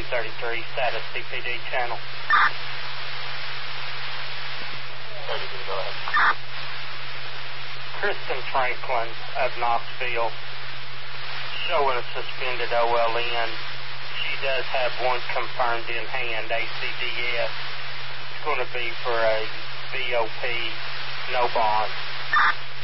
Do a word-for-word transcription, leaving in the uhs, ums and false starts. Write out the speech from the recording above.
thirty-three, status C P D channel. Ready to go ahead. Kristen Franklin of Knoxville, showing a suspended O L N. She does have one confirmed in hand, A C D S. It's going to be for a V O P, no bond.